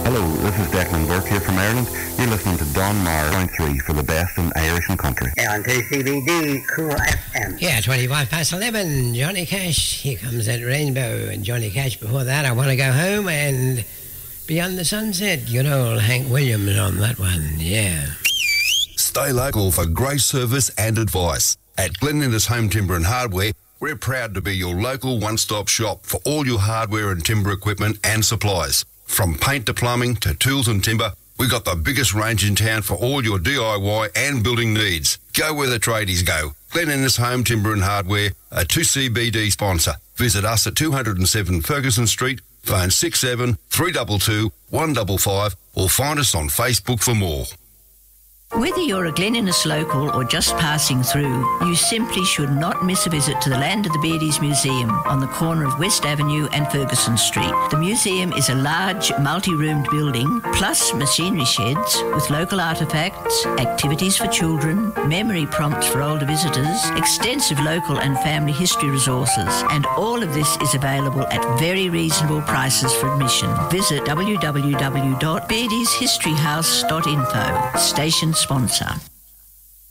Hello, this is Declan Burke here from Ireland. You're listening to Don Mar, point 3 for the best in Irish and country. On 2CBD, Cool FM. Yeah, 11:25, Johnny Cash. Here comes that rainbow. And Johnny Cash before that, I Want to Go Home, and Beyond the Sunset. Good old Hank Williams on that one, yeah. Stay local for great service and advice. At Glen Innes Home Timber and Hardware, we're proud to be your local one-stop shop for all your hardware and timber equipment and supplies. From paint to plumbing to tools and timber, we've got the biggest range in town for all your DIY and building needs. Go where the tradies go. Glen Innes Home Timber and Hardware, a 2CBD sponsor. Visit us at 207 Ferguson Street, phone 67 322 155, or find us on Facebook for more. Whether you're a Glen Innes local or just passing through, you simply should not miss a visit to the Land of the Beardies Museum on the corner of West Avenue and Ferguson Street. The museum is a large, multi-roomed building, plus machinery sheds with local artefacts, activities for children, memory prompts for older visitors, extensive local and family history resources, and all of this is available at very reasonable prices for admission. Visit www.beardieshistoryhouse.info. Station sponsor.